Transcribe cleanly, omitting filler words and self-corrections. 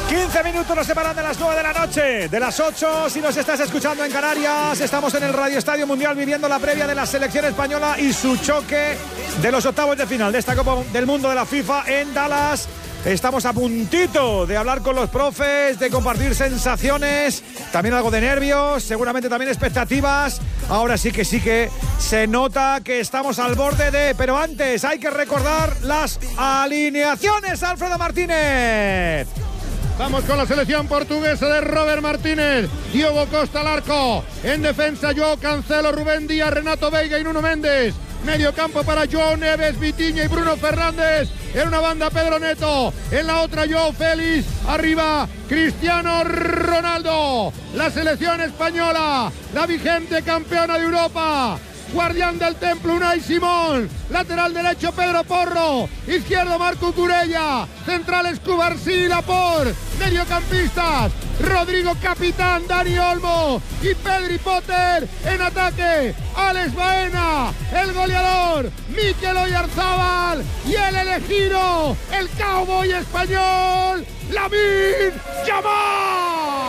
15 minutos nos separan de las 9 de la noche, de las 8 si nos estás escuchando en Canarias. Estamos en el Radio Estadio Mundial viviendo la previa de la selección española y su choque de los octavos de final de esta Copa del Mundo de la FIFA en Dallas. Estamos a puntito de hablar con los profes, de compartir sensaciones, también algo de nervios, seguramente también expectativas. Ahora sí que se nota que estamos al borde de... Pero antes hay que recordar las alineaciones, Alfredo Martínez. Vamos con la selección portuguesa de Robert Martínez. Diogo Costa al arco. En defensa, Joao Cancelo, Rubén Díaz, Renato Veiga y Nuno Méndez. Medio campo para João Neves, Vitinha y Bruno Fernández. En una banda, Pedro Neto. En la otra, Joao Félix. Arriba, Cristiano Ronaldo. La selección española, la vigente campeona de Europa. Guardián del templo, Unai Simón. Lateral derecho, Pedro Porro. Izquierdo, Marco Curella. Centrales, Cubarsí, Laporte. Mediocampistas, Rodrigo Capitán, Dani Olmo y Pedri Potter. En ataque, Alex Baena, el goleador, Mikel Oyarzabal. Y el elegido, el cowboy español, Lamine Yamal.